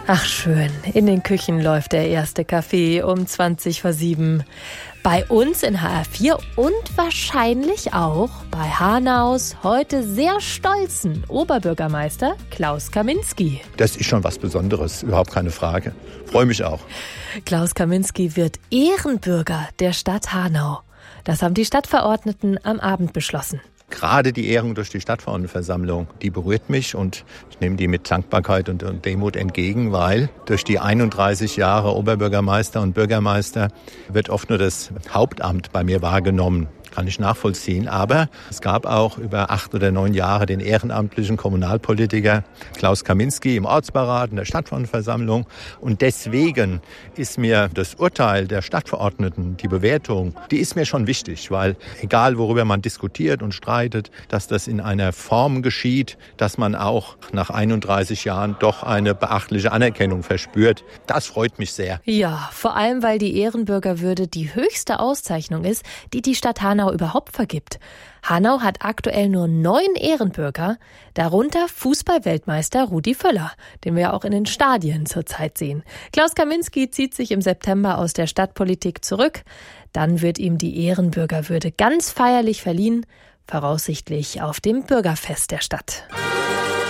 Ach schön, in den Küchen läuft der erste Kaffee um 7:20. Bei uns in HR4 und wahrscheinlich auch bei Hanaus heute sehr stolzen Oberbürgermeister Klaus Kaminski. Das ist schon was Besonderes, überhaupt keine Frage. Freue mich auch. Klaus Kaminski wird Ehrenbürger der Stadt Hanau. Das haben die Stadtverordneten am Abend beschlossen. Gerade die Ehrung durch die Stadtverordnetenversammlung, die berührt mich und ich nehme die mit Dankbarkeit und Demut entgegen, weil durch die 31 Jahre Oberbürgermeister und Bürgermeister wird oft nur das Hauptamt bei mir wahrgenommen. Kann ich nachvollziehen. Aber es gab auch über 8 oder 9 Jahre den ehrenamtlichen Kommunalpolitiker Klaus Kaminski im Ortsberat in der Stadtverordnetenversammlung. Und deswegen ist mir das Urteil der Stadtverordneten, die Bewertung, die ist mir schon wichtig, weil egal worüber man diskutiert und streitet, dass das in einer Form geschieht, dass man auch nach 31 Jahren doch eine beachtliche Anerkennung verspürt. Das freut mich sehr. Ja, vor allem, weil die Ehrenbürgerwürde die höchste Auszeichnung ist, die die Stadt Hanau überhaupt vergibt. Hanau hat aktuell nur 9 Ehrenbürger, darunter Fußballweltmeister Rudi Völler, den wir auch in den Stadien zurzeit sehen. Klaus Kaminski zieht sich im September aus der Stadtpolitik zurück. Dann wird ihm die Ehrenbürgerwürde ganz feierlich verliehen, voraussichtlich auf dem Bürgerfest der Stadt.